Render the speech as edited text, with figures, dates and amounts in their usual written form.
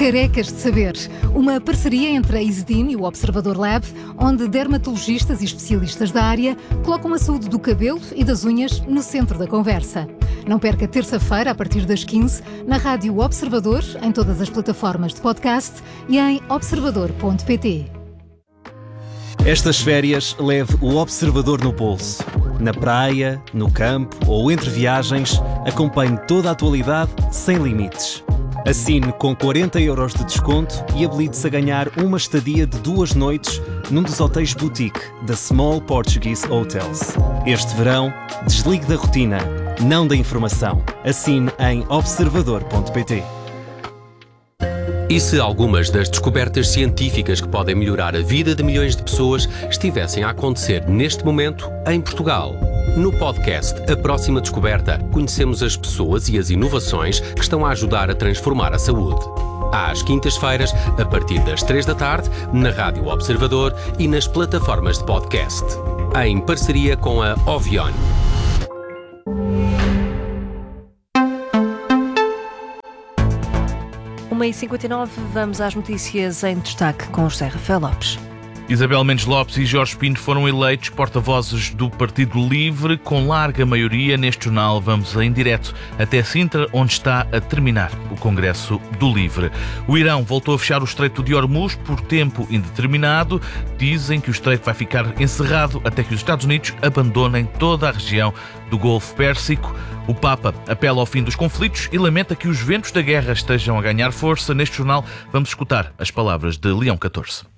Carecas de Saber, uma parceria entre a Isedin e o Observador Lab, onde dermatologistas e especialistas da área colocam a saúde do cabelo e das unhas no centro da conversa. Não perca terça-feira, a partir das 15, na Rádio Observador, em todas as plataformas de podcast e em observador.pt. Estas férias leve o Observador no bolso. Na praia, no campo ou entre viagens, acompanhe toda a atualidade sem limites. Assine com 40 € de desconto e habilite-se a ganhar uma estadia de 2 noites num dos hotéis boutique da Small Portuguese Hotels. Este verão, desligue da rotina, não da informação. Assine em observador.pt. E se algumas das descobertas científicas que podem melhorar a vida de milhões de pessoas estivessem a acontecer neste momento em Portugal? No podcast A Próxima Descoberta, conhecemos as pessoas e as inovações que estão a ajudar a transformar a saúde. Às quintas-feiras, a partir das 3 da tarde, na Rádio Observador e nas plataformas de podcast. Em parceria com a Ovion. 1h59, vamos às notícias em destaque com José Rafael Lopes. Isabel Mendes Lopes e Jorge Pinto foram eleitos porta-vozes do Partido Livre com larga maioria. Neste jornal vamos em direto até Sintra, onde está a terminar o Congresso do Livre. O Irão voltou a fechar o Estreito de Hormuz por tempo indeterminado. Dizem que o Estreito vai ficar encerrado até que os Estados Unidos abandonem toda a região do Golfo Pérsico. O Papa apela ao fim dos conflitos e lamenta que os ventos da guerra estejam a ganhar força. Neste jornal vamos escutar as palavras de Leão XIV.